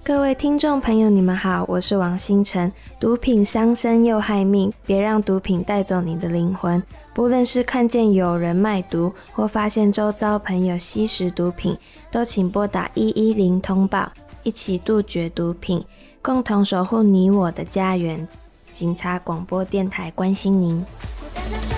各位听众朋友，你们好，我是王星辰。毒品伤身又害命，别让毒品带走你的灵魂。不论是看见有人卖毒，或发现周遭朋友吸食毒品，都请拨打110通报，一起杜绝毒品，共同守护你我的家园。警察广播电台关心您。